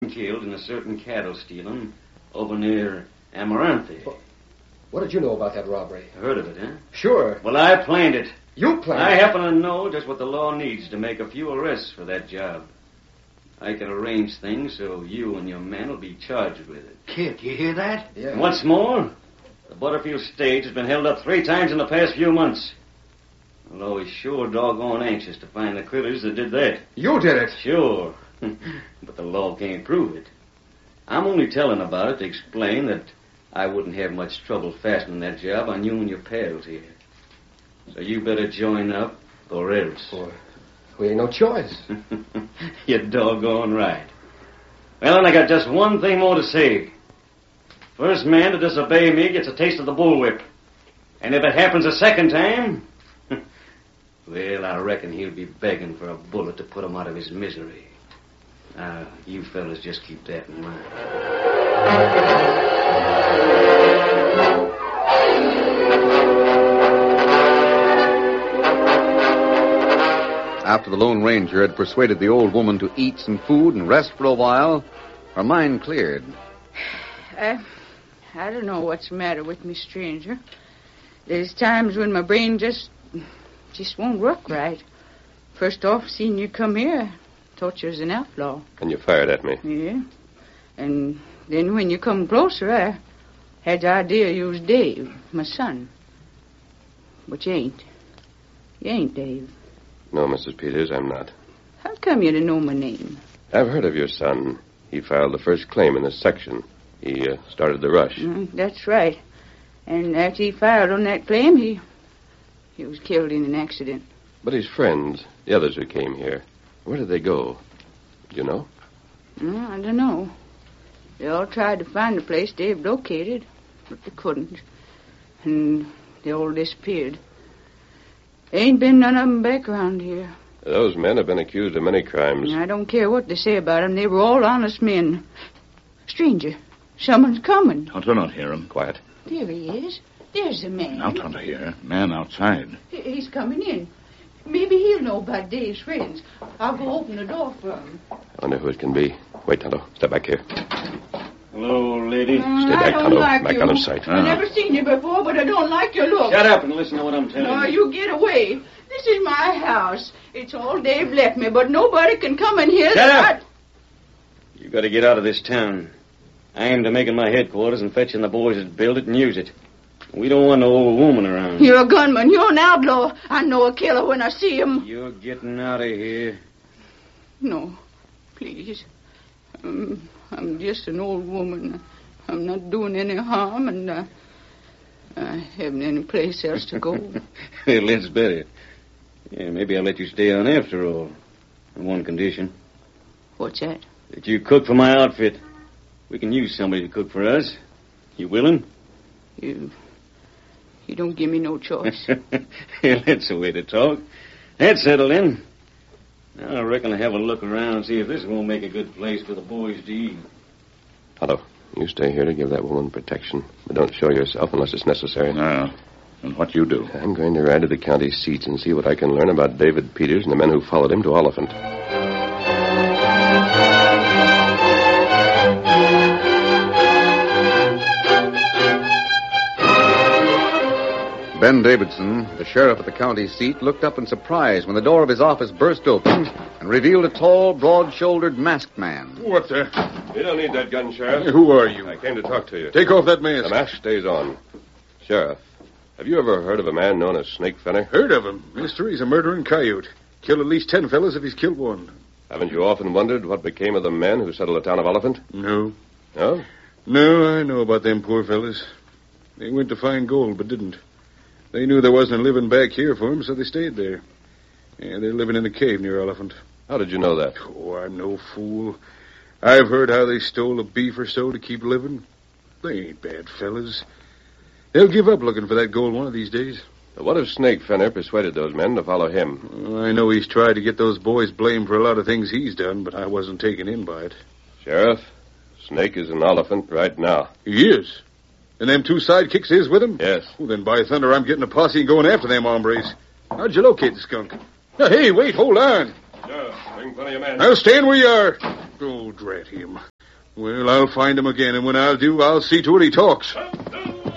killed in a certain cattle stealing over near Amaranthe. What did you know about that robbery? Heard of it, huh? Sure. Well, I planned it. You planned it? I happen to know just what the law needs to make a few arrests for that job. I can arrange things so you and your men will be charged with it. Kid, you hear that? Yeah. And what's more, the Butterfield stage has been held up 3 times in the past few months. Although he's sure doggone anxious to find the critters that did that. You did it. Sure. But the law can't prove it. I'm only telling about it to explain that I wouldn't have much trouble fastening that job on you and your pals here. So you better join up, or else. Boy, we ain't no choice. You're doggone right. Well, and I got just one thing more to say. First man to disobey me gets a taste of the bullwhip. And if it happens a second time, well, I reckon he'll be begging for a bullet to put him out of his misery. Now, you fellas just keep that in mind. After the Lone Ranger had persuaded the old woman to eat some food and rest for a while, her mind cleared. I don't know what's the matter with me, stranger. There's times when my brain just won't work right. First off, seeing you come here, I thought you was an outlaw. And you fired at me. Yeah. And then when you come closer, I had the idea you was Dave, my son. But you ain't. You ain't Dave. No, Mrs. Peters, I'm not. How come you to know my name? I've heard of your son. He filed the first claim in this section. He started the rush. That's right. And after he filed on that claim, he was killed in an accident. But his friends, the others who came here, where did they go? Do you know? I don't know. They all tried to find the place Dave located, but they couldn't. And they all disappeared. Ain't been none of them back around here. Those men have been accused of many crimes. I don't care what they say about them. They were all honest men. Stranger, someone's coming. Tonto, not hear him. Quiet. There he is. There's the man. Now, Tonto, here. Man outside. He's coming in. Maybe he'll know about Dave's friends. I'll go open the door for him. I wonder who it can be. Wait, Tonto. Step back here. Hello, lady. Stay back, I don't Tonto. like Back you. out of sight. I've never seen you before, but I don't like your look. Shut up and listen to what I'm telling No, you. you get away. This is my house. It's all Dave left me, but nobody can come in here. Shut up! You got to get out of this town. I aim to making my headquarters and fetching the boys that build it and use it. We don't want no old woman around. You're a gunman. You're an outlaw. I know a killer when I see him. You're getting out of here. No, please. I'm just an old woman. I'm not doing any harm, and I haven't any place else to go. Well, that's better. Yeah, maybe I'll let you stay on after all. On one condition. What's that? That you cook for my outfit. We can use somebody to cook for us. You willing? You don't give me no choice. Yeah, that's the way to talk. That's settled in. Now I reckon I'll have a look around and see if this won't make a good place for the boys to eat. Tonto, you stay here to give that woman protection. But don't show yourself unless it's necessary. No. And what you do? I'm going to ride to the county seats and see what I can learn about David Peters and the men who followed him to Oliphant. Ben Davidson, the sheriff at the county seat, looked up in surprise when the door of his office burst open and revealed a tall, broad-shouldered, masked man. What the? You don't need that gun, Sheriff. Who are you? I came to talk to you. Take off that mask. The mask stays on. Sheriff, have you ever heard of a man known as Snake Fenner? Heard of him, mister. He's a murdering coyote. Killed at least 10 fellas if he's killed one. Haven't you often wondered what became of the men who settled the town of Oliphant? No. No? No, I know about them poor fellas. They went to find gold, but didn't. They knew there wasn't a living back here for them, so they stayed there. Yeah, they're living in a cave near Oliphant. How did you know that? Oh, I'm no fool. I've heard how they stole a beef or so to keep living. They ain't bad fellas. They'll give up looking for that gold one of these days. What if Snake Fenner persuaded those men to follow him? Well, I know he's tried to get those boys blamed for a lot of things he's done, but I wasn't taken in by it. Sheriff, Snake is in Oliphant right now. He is? And them 2 sidekicks is with him? Yes. Well, then, by thunder, I'm getting a posse and going after them hombres. How'd you locate the skunk? Now, hey, wait, hold on. Sheriff, bring plenty of men. Now, stand where you are. Oh, drat him. Well, I'll find him again, and when I'll do, I'll see to it he talks.